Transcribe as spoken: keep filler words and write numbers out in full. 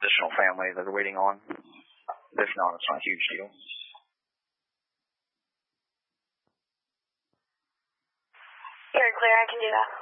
additional family that they're waiting on. If not, it's not a huge deal. Very clear, I can do that.